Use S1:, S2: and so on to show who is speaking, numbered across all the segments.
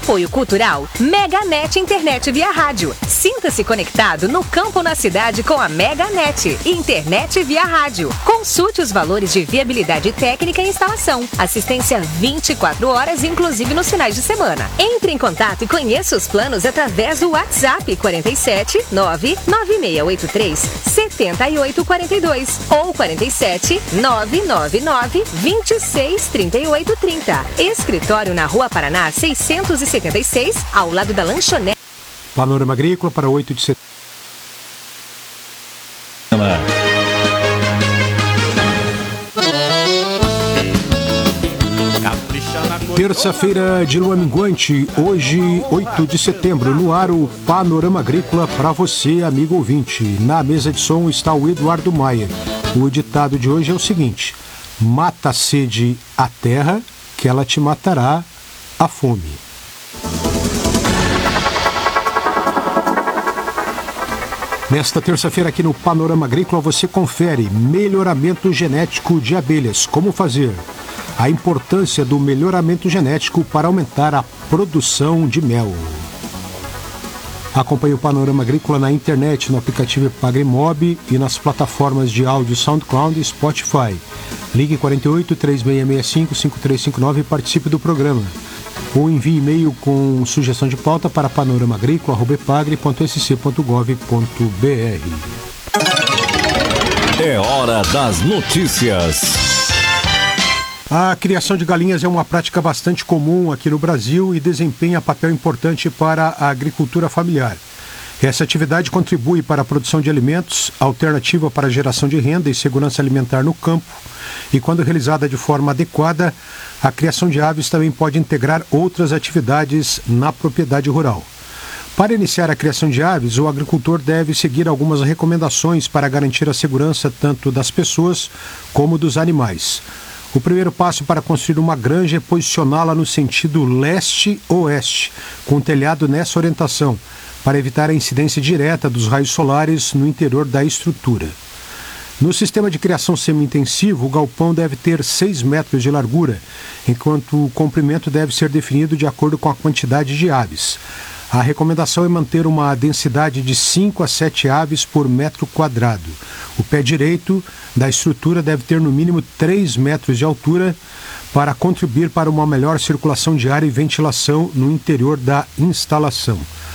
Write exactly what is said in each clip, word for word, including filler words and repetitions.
S1: Apoio Cultural Meganet Internet via rádio. Sinta-se conectado no campo ou na cidade com a Meganet Internet via rádio. Consulte os valores de viabilidade técnica e instalação. Assistência vinte e quatro horas, inclusive nos finais de semana. Entre em contato e conheça os planos através do WhatsApp quarenta e sete, nove nove seis oito três, sete oito quatro dois ou quarenta e sete, nove nove nove, vinte e seis, trinta e oito, trinta. Escritório na Rua Paraná seiscentos e setenta e seis, ao lado da lanchonete.
S2: Panorama Agrícola para oito de setembro. Terça-feira de lua minguante, hoje, oito de setembro, no ar o Panorama Agrícola para você, amigo ouvinte. Na mesa de som está o Eduardo Maia. O ditado de hoje é o seguinte: mata a sede a terra, que ela te matará a fome. Nesta terça-feira aqui no Panorama Agrícola você confere melhoramento genético de abelhas. Como fazer? A importância do melhoramento genético para aumentar a produção de mel. Acompanhe o Panorama Agrícola na internet, no aplicativo Pagrimob e nas plataformas de áudio SoundCloud e Spotify. Ligue quarenta e oito, três seis seis cinco, cinco três cinco nove e participe do programa. Ou envie e-mail com sugestão de pauta para panoramaagrícola arroba epagre ponto s c ponto gov ponto b r.
S3: É hora das notícias.
S2: A criação de galinhas é uma prática bastante comum aqui no Brasil e desempenha papel importante para a agricultura familiar. Essa atividade contribui para a produção de alimentos, alternativa para a geração de renda e segurança alimentar no campo, e quando realizada de forma adequada, a criação de aves também pode integrar outras atividades na propriedade rural. Para iniciar a criação de aves, o agricultor deve seguir algumas recomendações para garantir a segurança tanto das pessoas como dos animais. O primeiro passo para construir uma granja é posicioná-la no sentido leste-oeste, com o telhado nessa orientação, para evitar a incidência direta dos raios solares no interior da estrutura. No sistema de criação semi-intensivo, o galpão deve ter seis metros de largura, enquanto o comprimento deve ser definido de acordo com a quantidade de aves. A recomendação é manter uma densidade de cinco a sete aves por metro quadrado. O pé direito da estrutura deve ter no mínimo três metros de altura para contribuir para uma melhor circulação de ar e ventilação no interior da instalação.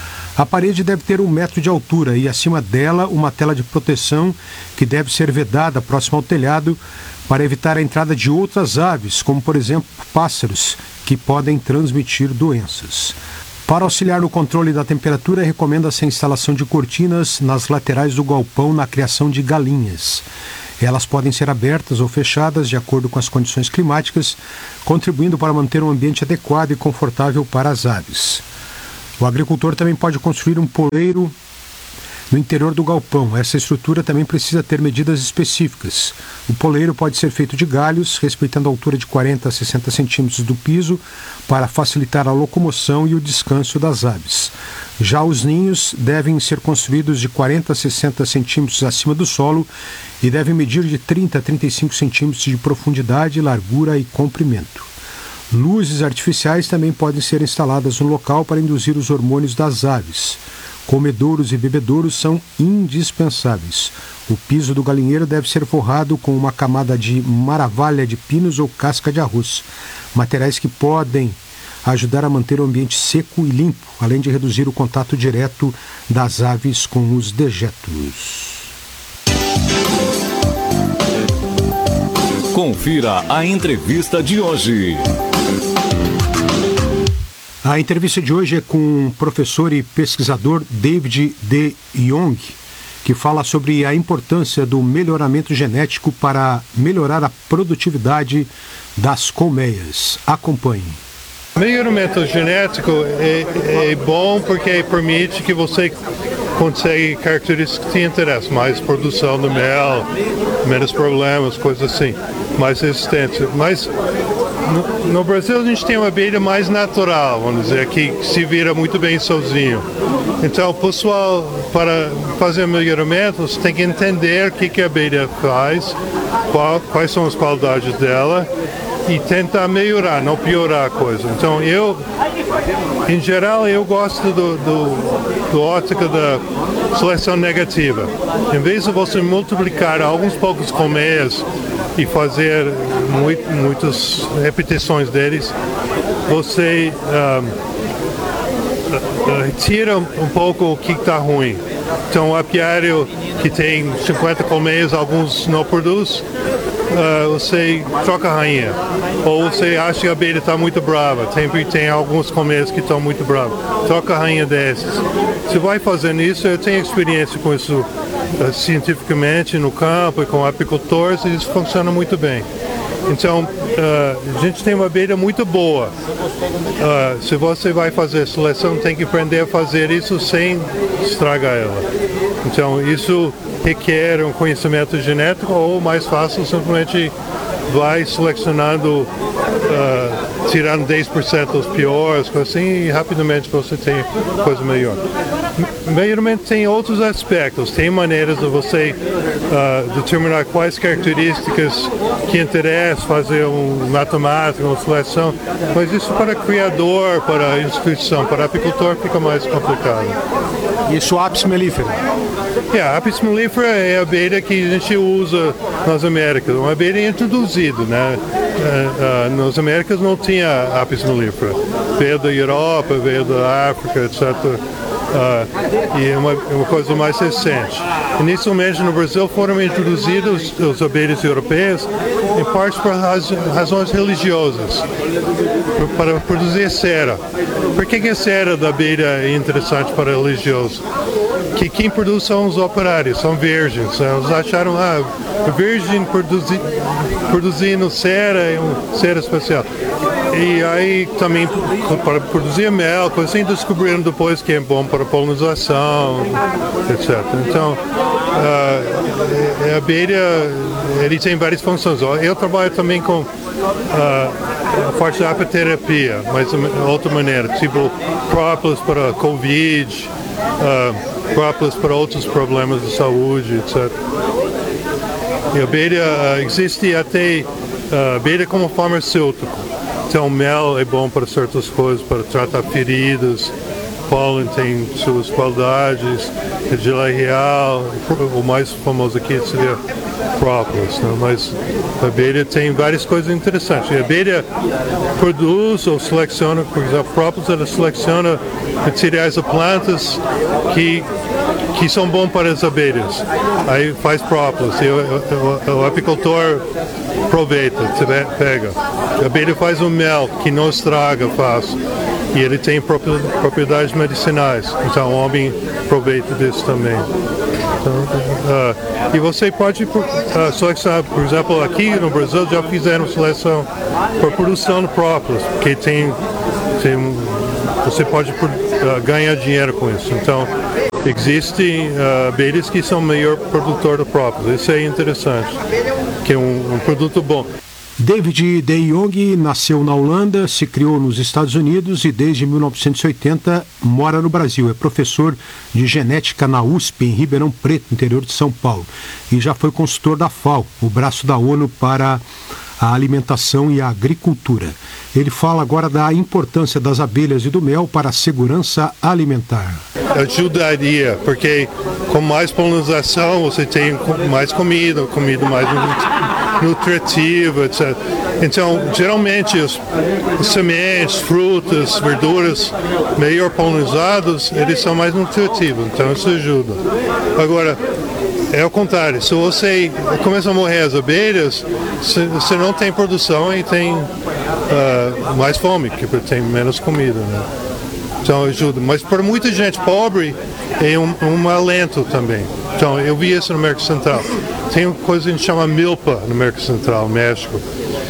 S2: A parede deve ter um metro de altura e, acima dela, uma tela de proteção que deve ser vedada próximo ao telhado para evitar a entrada de outras aves, como, por exemplo, pássaros, que podem transmitir doenças. Para auxiliar no controle da temperatura, recomenda-se a instalação de cortinas nas laterais do galpão na criação de galinhas. Elas podem ser abertas ou fechadas de acordo com as condições climáticas, contribuindo para manter um ambiente adequado e confortável para as aves. O agricultor também pode construir um poleiro no interior do galpão. Essa estrutura também precisa ter medidas específicas. O poleiro pode ser feito de galhos, respeitando a altura de quarenta a sessenta centímetros do piso, para facilitar a locomoção e o descanso das aves. Já os ninhos devem ser construídos de quarenta a sessenta centímetros acima do solo e devem medir de trinta a trinta e cinco centímetros de profundidade, largura e comprimento. Luzes artificiais também podem ser instaladas no local para induzir os hormônios das aves. Comedouros e bebedouros são indispensáveis. O piso do galinheiro deve ser forrado com uma camada de maravalha de pinos ou casca de arroz, materiais que podem ajudar a manter o ambiente seco e limpo, além de reduzir o contato direto das aves com os dejetos.
S3: Confira a entrevista de hoje.
S2: A entrevista de hoje é com o professor e pesquisador David De Jong, que fala sobre a importância do melhoramento genético para melhorar a produtividade das colmeias. Acompanhe.
S4: Melhoramento genético é, é bom porque permite que você consiga características que te interessam, mais produção do mel, menos problemas, coisas assim, mais resistência. Mas no, no Brasil a gente tem uma abelha mais natural, vamos dizer, que se vira muito bem sozinho. Então, o pessoal, para fazer melhoramentos, tem que entender o que, que a abelha faz, qual, quais são as qualidades dela, e tentar melhorar, não piorar a coisa. Então eu, em geral, eu gosto do, do, do ótica da seleção negativa. Em vez de você multiplicar alguns poucos colmeias e fazer muito, muitas repetições deles, você uh, uh, tira um pouco o que está ruim. Então, o apiário que tem cinquenta colmeias, alguns não produz, uh, você troca a rainha. Ou você acha que a abelha está muito brava, sempre tem alguns colmeias que estão muito bravos, troca a rainha desses. Você vai fazendo isso, eu tenho experiência com isso uh, cientificamente no campo e com apicultores, e isso funciona muito bem. Então, uh, a gente tem uma abelha muito boa. Uh, se você vai fazer seleção, tem que aprender a fazer isso sem estragar ela. Então, isso requer um conhecimento genético, ou mais fácil, simplesmente vai selecionando, uh, tirando dez por cento dos piores, assim, e rapidamente você tem coisa melhor. Melhormente tem outros aspectos, tem maneiras de você uh, determinar quais características que interessam, fazer um matemática, uma seleção, mas isso para criador, para instituição, para apicultor fica mais complicado.
S2: Isso, Apis mellifera.
S4: É, a Apis mellifera é a abelha que a gente usa nas Américas, uma abelha introduzida, né? Uh, uh, nas Américas não tinha Apis mellifera, veio da Europa, veio da África, etcétera. Uh, e é uma, uma coisa mais recente. Inicialmente no Brasil foram introduzidos as abelhas europeias em parte por raz, razões religiosas, para produzir cera. Por que, que a cera da abelha é interessante para religiosos? Que quem produz são os operários, são virgens. Eles acharam, ah, virgem produzi, produzindo cera é um cera especial. E aí também para produzir mel, coisa assim, descobriram depois que é bom para polinização, etcétera. Então, uh, a abelha, ele tem várias funções. Eu trabalho também com uh, a parte da apiterapia, mas de outra maneira, tipo própolis para Covid, uh, própolis para outros problemas de saúde, etcétera. E a abelha, uh, existe até uh, abelha como farmacêutico. Então, mel é bom para certas coisas, para tratar feridas, pólen tem suas qualidades, geleia real, o mais famoso aqui seria própolis, né? Mas a abelha tem várias coisas interessantes. A abelha produz ou seleciona, por exemplo, própolis, ela seleciona materiais de plantas que, que são bons para as abelhas. Aí faz própolis, e o, o, o apicultor aproveita, pega. A abelha faz um mel que não estraga fácil. E ele tem propriedades medicinais. Então o homem aproveita disso também. Então, uh, e você pode uh, selecionar, por exemplo, aqui no Brasil já fizeram seleção por produção de própolis, porque tem, tem, você pode uh, ganhar dinheiro com isso. Então existem uh, abelhas que são o melhor produtor de própolis. Isso é interessante, que é um, um produto bom.
S2: David de Jong nasceu na Holanda, se criou nos Estados Unidos e desde mil novecentos e oitenta mora no Brasil. É professor de genética na U S P, em Ribeirão Preto, interior de São Paulo. E já foi consultor da F A O, o braço da ONU para a alimentação e a agricultura. Ele fala agora da importância das abelhas e do mel para a segurança alimentar.
S4: Ajudaria, porque com mais polinização você tem mais comida, comida mais nutritiva, etcétera. Então, geralmente, os, os sementes, frutas, verduras melhor polinizados, eles são mais nutritivos, então isso ajuda. Agora, é o contrário, se você começa a morrer as abelhas, você não tem produção e tem uh, mais fome, porque tem menos comida, né? Então ajuda, mas para muita gente pobre é um, um alento também. Então eu vi isso no América Central. Tem uma coisa que a gente chama milpa no América Central, México.